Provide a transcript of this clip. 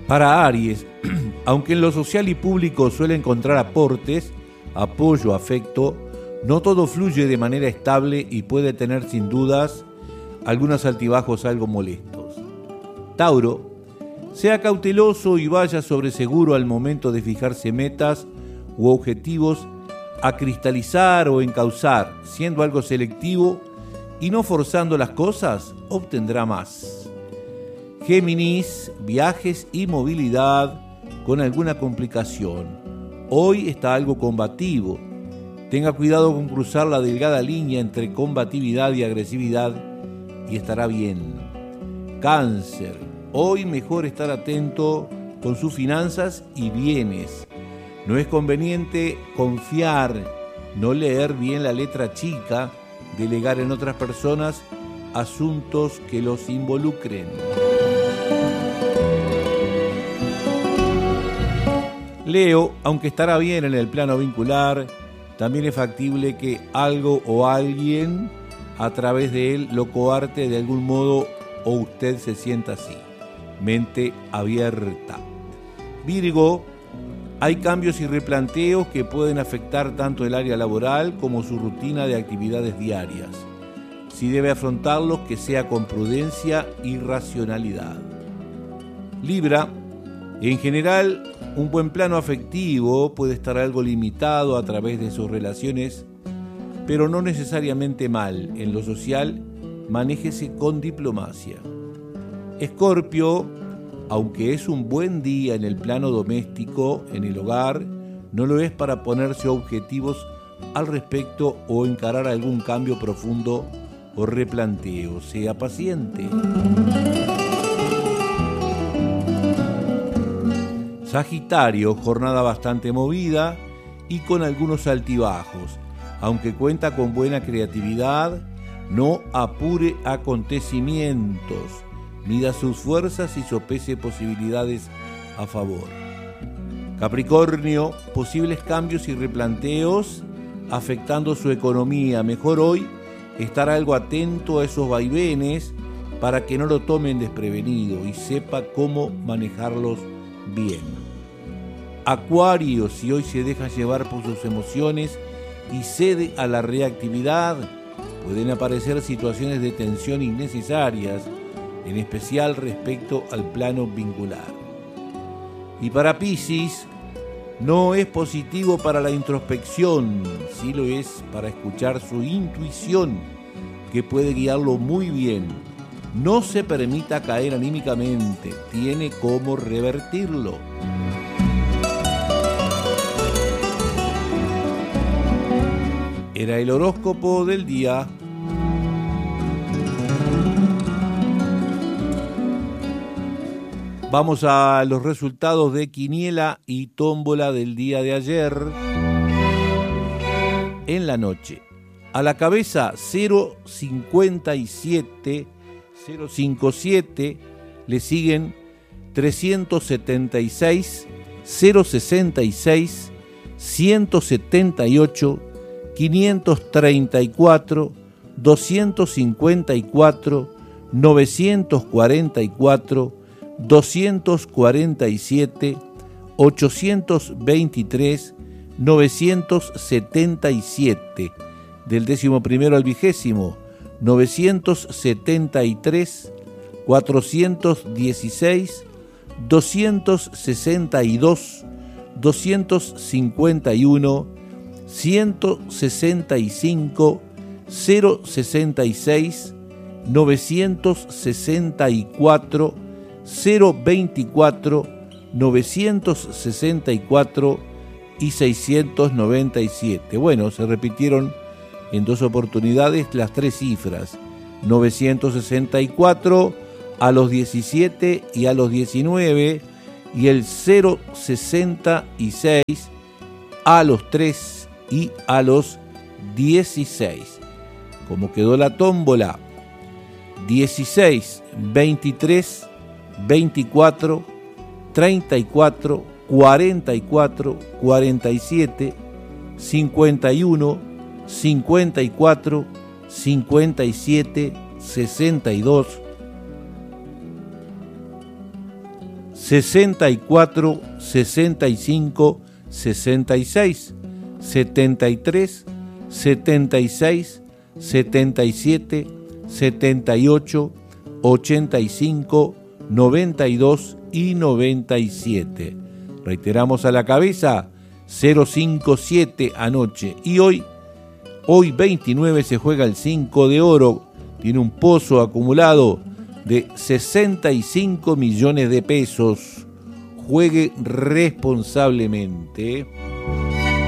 Para Aries, aunque en lo social y público suele encontrar aportes, apoyo, afecto, no todo fluye de manera estable y puede tener sin dudas algunos altibajos algo molestos. Tauro, sea cauteloso y vaya sobre seguro al momento de fijarse metas u objetivos a cristalizar o encauzar, siendo algo selectivo y no forzando las cosas, obtendrá más. Géminis, viajes y movilidad con alguna complicación. Hoy está algo combativo. Tenga cuidado con cruzar la delgada línea entre combatividad y agresividad y estará bien. Cáncer, hoy mejor estar atento con sus finanzas y bienes. No es conveniente confiar, no leer bien la letra chica, delegar en otras personas asuntos que los involucren. Leo, aunque estará bien en el plano vincular, también es factible que algo o alguien a través de él lo coarte de algún modo o usted se sienta así. Mente abierta. Virgo, hay cambios y replanteos que pueden afectar tanto el área laboral como su rutina de actividades diarias. Si debe afrontarlos, que sea con prudencia y racionalidad. Libra, en general, un buen plano afectivo puede estar algo limitado a través de sus relaciones, pero no necesariamente mal. En lo social, manéjese con diplomacia. Escorpio, aunque es un buen día en el plano doméstico, en el hogar, no lo es para ponerse objetivos al respecto o encarar algún cambio profundo o replanteo. Sea paciente. Sagitario, jornada bastante movida y con algunos altibajos. Aunque cuenta con buena creatividad, no apure acontecimientos. Mida sus fuerzas y sopese posibilidades a favor. Capricornio, posibles cambios y replanteos afectando su economía. Mejor hoy estar algo atento a esos vaivenes para que no lo tomen desprevenido y sepa cómo manejarlos bien. Acuario, si hoy se deja llevar por sus emociones y cede a la reactividad, pueden aparecer situaciones de tensión innecesarias, en especial respecto al plano vincular. Y para Piscis, no es positivo para la introspección, sí lo es para escuchar su intuición, que puede guiarlo muy bien. No se permita caer anímicamente, tiene cómo revertirlo. Era el horóscopo del día. Vamos a los resultados de quiniela y tómbola del día de ayer. En la noche, a la cabeza 057, 057, le siguen 376, 066, 178, 534, 254, 944, 247, 823, 977, del 11º al 20º, 973, 416, 262, 251, 165, 066, 964, 024, 964 y 697. Bueno, se repitieron en dos oportunidades las tres cifras, 964 a los 17 y a los 19 y el 066 a los 3 y a los 16. ¿Cómo quedó la tómbola? 16, 23, 24, 34, 44, 47, 51, 54, 57, 62, 64 65 66, 73 76 77 78 85 92 y 97. Reiteramos a la cabeza 057 anoche. Y hoy 29 se juega el 5 de oro. Tiene un pozo acumulado de 65 millones de pesos. Juegue responsablemente.